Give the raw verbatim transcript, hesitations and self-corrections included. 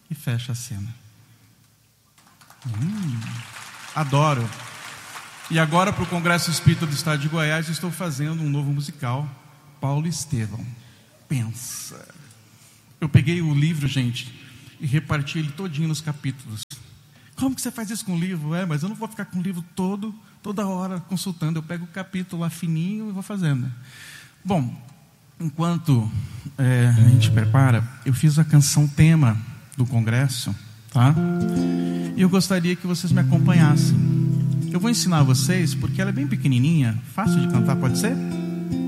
e fecha a cena. Hum, adoro. E agora, para o Congresso Espírita do Estado de Goiás, estou fazendo um novo musical, Paulo Estevão. Pensa. Eu peguei o livro, gente, e reparti ele todinho nos capítulos. Como que você faz isso com o livro? É, mas eu não vou ficar com o livro todo, toda hora consultando. Eu pego o capítulo lá fininho e vou fazendo. Bom, enquanto é, a gente prepara, eu fiz a canção tema do Congresso, tá? E eu gostaria que vocês me acompanhassem. Eu vou ensinar vocês, porque ela é bem pequenininha, fácil de cantar, pode ser?